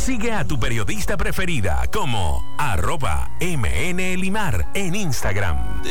Sigue a tu periodista preferida como @MNElimar en Instagram.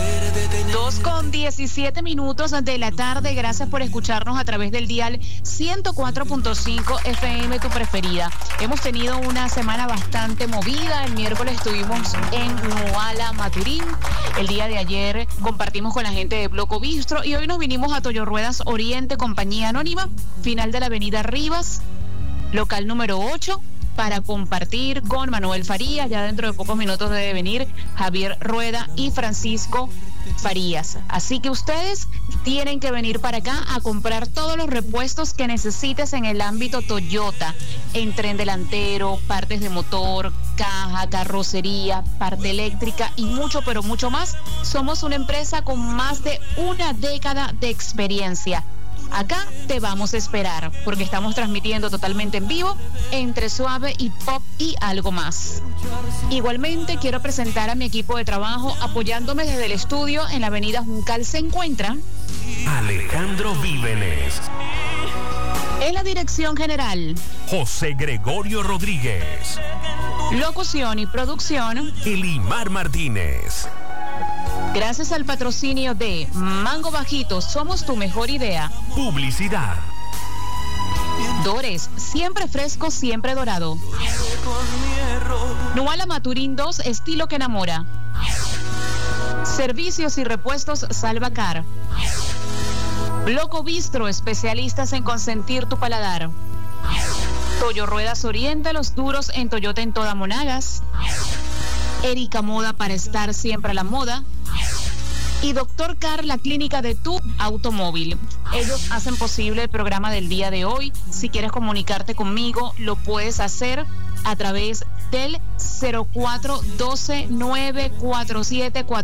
2:17 de la tarde. Gracias por escucharnos a través del dial 104.5 FM, tu preferida. Hemos tenido una semana bastante movida. El miércoles estuvimos en Nuala, Maturín. El día de ayer compartimos con la gente de Bloco Bistro y hoy nos vinimos a Toyo Ruedas Oriente, compañía anónima, final de la avenida Rivas, local número 8, para compartir con Manuel Farías. Ya dentro de pocos minutos debe venir Javier Rueda y Francisco Farías. Así que ustedes tienen que venir para acá a comprar todos los repuestos que necesites en el ámbito Toyota, en tren delantero, partes de motor, caja, carrocería, parte eléctrica y mucho, pero mucho más. Somos una empresa con más de una década de experiencia. Acá te vamos a esperar porque estamos transmitiendo totalmente en vivo entre suave y pop y algo más. Igualmente quiero presentar a mi equipo de trabajo apoyándome desde el estudio en la avenida Juncal. Se encuentra Alejandro Vívenes. En la dirección general, José Gregorio Rodríguez. Locución y producción, Elimar Martínez. Gracias al patrocinio de Mango Bajito, somos tu mejor idea. Publicidad. Dores, siempre fresco, siempre dorado. Nuala Maturín 2, estilo que enamora. Servicios y repuestos Salvacar. Bloco Bistro, especialistas en consentir tu paladar. Toyo Ruedas Oriente, los duros en Toyota en toda Monagas. Erika Moda, para estar siempre a la moda. Y Doctor Car, la clínica de tu automóvil. Ellos hacen posible el programa del día de hoy. Si quieres comunicarte conmigo, lo puedes hacer a través del 0412-947-4.